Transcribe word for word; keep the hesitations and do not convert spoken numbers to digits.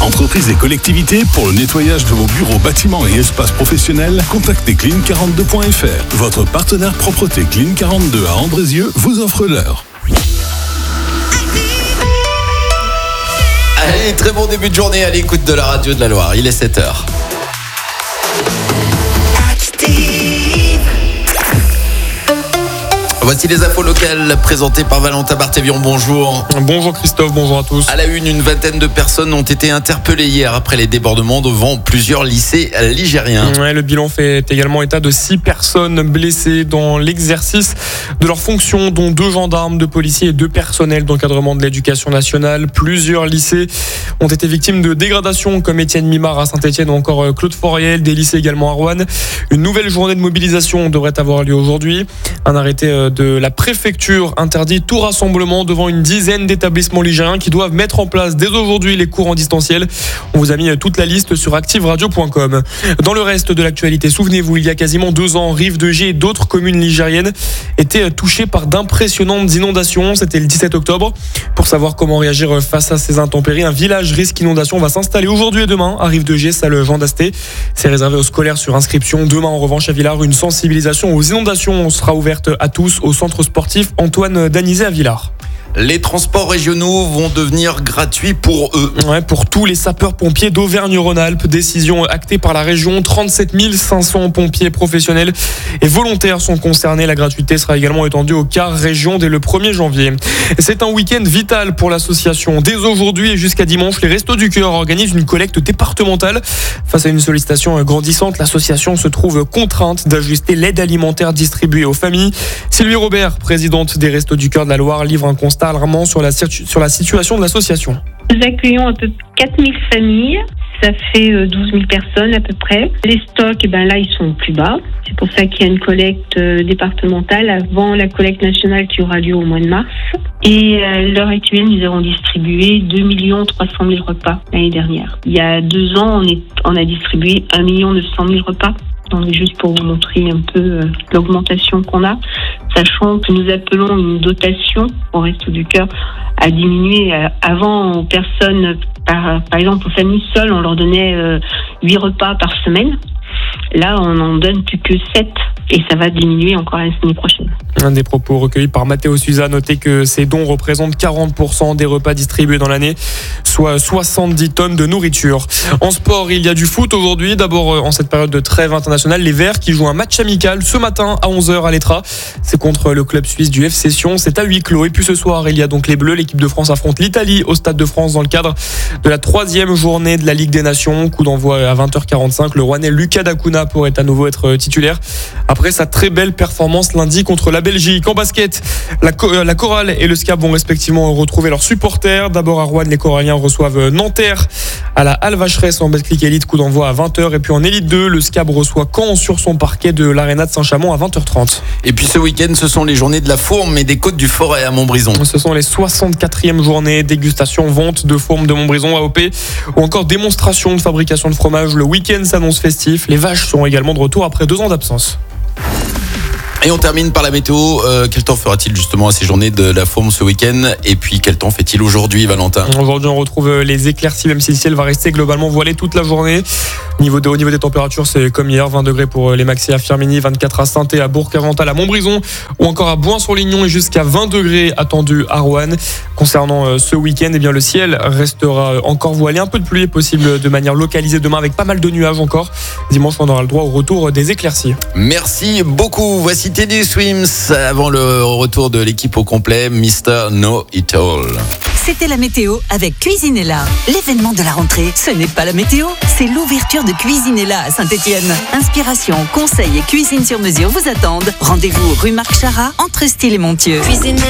Entreprises et collectivités, pour le nettoyage de vos bureaux, bâtiments et espaces professionnels, contactez clean quarante-deux point f r. Votre partenaire propreté Clean quarante-deux à Andrézieux vous offre l'heure. Allez, très bon début de journée à l'écoute de la radio de la Loire. Il est sept heures. Voici les infos locales présentées par Valentin Barthévion. Bonjour. Bonjour Christophe, bonjour à tous. À la une, une vingtaine de personnes ont été interpellées hier après les débordements devant plusieurs lycées ligériens. Ouais, le bilan fait également état de six personnes blessées dans l'exercice de leurs fonctions, dont deux gendarmes, deux policiers et deux personnels d'encadrement de l'éducation nationale. Plusieurs lycées ont été victimes de dégradations, comme Étienne Mimard à Saint-Etienne ou encore Claude Foriel, des lycées également à Roanne. Une nouvelle journée de mobilisation devrait avoir lieu aujourd'hui. Un arrêté de la préfecture interdit tout rassemblement devant une dizaine d'établissements ligériens qui doivent mettre en place dès aujourd'hui les cours en distanciel. On vous a mis toute la liste sur active radio point com. Dans le reste de l'actualité, souvenez-vous, il y a quasiment deux ans, Rive-de-Gier et d'autres communes ligériennes étaient touchées par d'impressionnantes inondations. C'était le dix-sept octobre. Pour savoir comment réagir face à ces intempéries, un village risque inondation va s'installer aujourd'hui et demain à Rive-de-Gier, salle Jean d'Asté. C'est réservé aux scolaires sur inscription. Demain, en revanche, à Villars, une sensibilisation aux inondations sera ouverte à tous au centre sportif Antoine Danizé à Villars. Les transports régionaux vont devenir gratuits pour eux. Ouais, pour tous les sapeurs-pompiers d'Auvergne-Rhône-Alpes. Décision actée par la région. trente-sept mille cinq cents pompiers professionnels et volontaires sont concernés. La gratuité sera également étendue aux cars région dès le premier janvier. C'est un week-end vital pour l'association. Dès aujourd'hui et jusqu'à dimanche, les Restos du Cœur organisent une collecte départementale. Face à une sollicitation grandissante, l'association se trouve contrainte d'ajuster l'aide alimentaire distribuée aux familles. Sylvie Robert, présidente des Restos du Cœur de la Loire, livre un constat alarmant sur la, sur la situation de l'association. Nous accueillons à peu près quatre mille familles, ça fait douze mille personnes à peu près. Les stocks, eh ben là, ils sont plus bas. C'est pour ça qu'il y a une collecte départementale avant la collecte nationale qui aura lieu au mois de mars. Et à l'heure actuelle, nous avons distribué deux millions trois cent mille repas l'année dernière. Il y a deux ans, on, est, on a distribué un million neuf cent mille repas. Donc juste pour vous montrer un peu euh, l'augmentation qu'on a, sachant que nous appelons une dotation au Resto du Cœur à diminuer. Euh, avant, aux personnes, par, par exemple aux familles seules, on leur donnait euh, huit repas par semaine. Là, on n'en donne plus que sept et ça va diminuer encore la semaine prochaine. Un des propos recueillis par Matteo Susa, notez que ces dons représentent quarante pour cent des repas distribués dans l'année, soit soixante-dix tonnes de nourriture. En sport, il y a du foot aujourd'hui. D'abord, en cette période de trêve internationale, les Verts qui jouent un match amical ce matin à onze heures à l'Etra. C'est contre le club suisse du F C Sion. C'est à huis clos. Et puis ce soir, il y a donc les Bleus. L'équipe de France affronte l'Italie au Stade de France dans le cadre de la troisième journée de la Ligue des Nations. Coup d'envoi à vingt heures quarante-cinq. Le Rouennais Lucas Dacuna pourrait à nouveau être titulaire après sa très belle performance lundi contre la Belgique. En basket, la, la chorale et le S C A B vont respectivement retrouver leurs supporters. D'abord à Roanne, les choraliens reçoivent Nanterre à la Halle Vacheresse en Betclic Elite, coup d'envoi à vingt heures. Et puis en Élite deux, le S C A B reçoit Caen sur son parquet de l'Arena de Saint-Chamond à vingt heures trente. Et puis ce week-end, ce sont les journées de la fourme et des côtes du Forêt à Montbrison. Ce sont les soixante-quatrième journées dégustation, vente de fourme de Montbrison, A O P ou encore démonstration de fabrication de fromage. Le week-end s'annonce festif. Les vaches seront également de retour après deux ans d'absence. Et on termine par la météo. Euh, quel temps fera-t-il justement à ces journées de la fourme ce week-end? Et puis quel temps fait-il aujourd'hui, Valentin? Aujourd'hui, on retrouve les éclaircies, même si le ciel va rester globalement voilé toute la journée. Niveau de, au niveau des températures, c'est comme hier, vingt degrés pour les maxi à Firminy, vingt-quatre à Saint-Et, à Bourg-Avental, à Montbrison ou encore à Boin-sur-Lignon et jusqu'à vingt degrés attendus à Roanne. Concernant ce week-end, eh bien, le ciel restera encore voilé. Un peu de pluie est possible de manière localisée demain avec pas mal de nuages encore. Dimanche, on aura le droit au retour des éclaircies. Merci beaucoup. Voici Teddy Swims avant le retour de l'équipe au complet, mister Know It All. C'était la météo avec Cuisinella. L'événement de la rentrée, ce n'est pas la météo, c'est l'ouverture de Cuisinella à Saint-Etienne. Inspiration, conseils et cuisine sur mesure vous attendent. Rendez-vous rue Marc Charat, entre Style et Montieu. Cuisine.